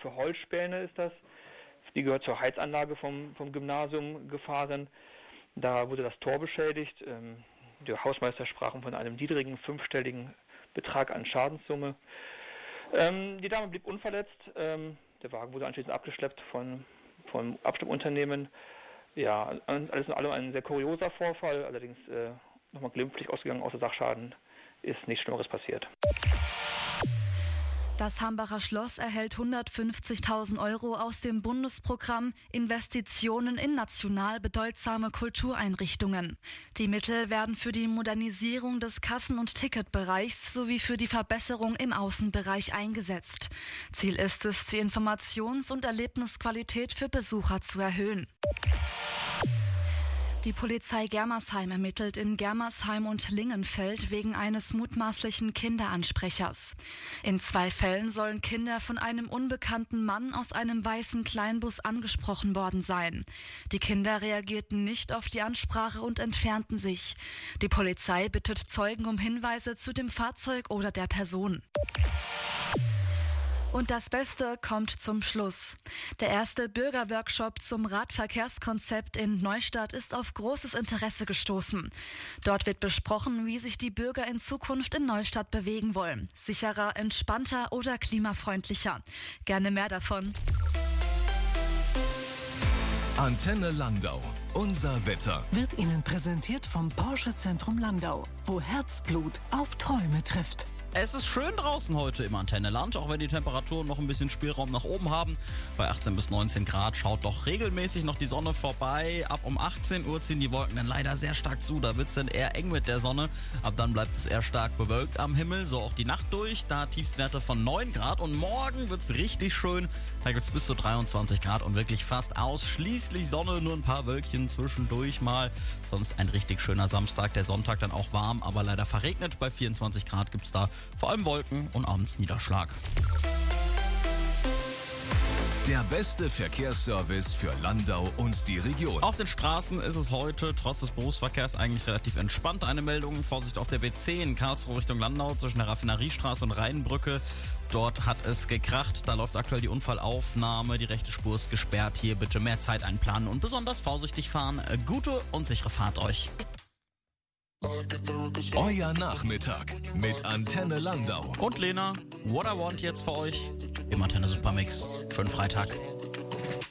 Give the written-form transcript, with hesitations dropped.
für Holzspäne ist das. Die gehört zur Heizanlage vom Gymnasium gefahren. Da wurde das Tor beschädigt. Der Hausmeister sprach von einem niedrigen, 5-stelligen Betrag an Schadenssumme. Die Dame blieb unverletzt. Der Wagen wurde anschließend abgeschleppt vom Abschleppunternehmen. Ja, alles in allem ein sehr kurioser Vorfall, allerdings nochmal glimpflich ausgegangen, außer Sachschaden ist nichts Schlimmeres passiert. Das Hambacher Schloss erhält 150.000 € aus dem Bundesprogramm Investitionen in national bedeutsame Kultureinrichtungen. Die Mittel werden für die Modernisierung des Kassen- und Ticketbereichs sowie für die Verbesserung im Außenbereich eingesetzt. Ziel ist es, die Informations- und Erlebnisqualität für Besucher zu erhöhen. Die Polizei Germersheim ermittelt in Germersheim und Lingenfeld wegen eines mutmaßlichen Kinderansprechers. In 2 Fällen sollen Kinder von einem unbekannten Mann aus einem weißen Kleinbus angesprochen worden sein. Die Kinder reagierten nicht auf die Ansprache und entfernten sich. Die Polizei bittet Zeugen um Hinweise zu dem Fahrzeug oder der Person. Und das Beste kommt zum Schluss. Der erste Bürgerworkshop zum Radverkehrskonzept in Neustadt ist auf großes Interesse gestoßen. Dort wird besprochen, wie sich die Bürger in Zukunft in Neustadt bewegen wollen. Sicherer, entspannter oder klimafreundlicher. Gerne mehr davon. Antenne Landau. Unser Wetter wird Ihnen präsentiert vom Porsche Zentrum Landau, wo Herzblut auf Träume trifft. Es ist schön draußen heute im Antenneland, auch wenn die Temperaturen noch ein bisschen Spielraum nach oben haben. Bei 18 bis 19 Grad schaut doch regelmäßig noch die Sonne vorbei. Ab um 18 Uhr ziehen die Wolken dann leider sehr stark zu. Da wird es dann eher eng mit der Sonne. Ab dann bleibt es eher stark bewölkt am Himmel, so auch die Nacht durch. Da Tiefstwerte von 9 Grad und morgen wird es richtig schön. Da gibt es bis zu 23 Grad und wirklich fast ausschließlich Sonne, nur ein paar Wölkchen zwischendurch mal. Sonst ein richtig schöner Samstag, der Sonntag dann auch warm, aber leider verregnet. Bei 24 Grad gibt es da vor allem Wolken und abends Niederschlag. Der beste Verkehrsservice für Landau und die Region. Auf den Straßen ist es heute trotz des Berufsverkehrs eigentlich relativ entspannt. Eine Meldung, Vorsicht auf der B10 Karlsruhe Richtung Landau zwischen der Raffineriestraße und Rheinbrücke. Dort hat es gekracht, da läuft aktuell die Unfallaufnahme. Die rechte Spur ist gesperrt. Hier bitte mehr Zeit einplanen und besonders vorsichtig fahren. Gute und sichere Fahrt euch. Euer Nachmittag mit Antenne Landau. Und Lena, What I Want jetzt für euch im Antenne Supermix. Schönen Freitag.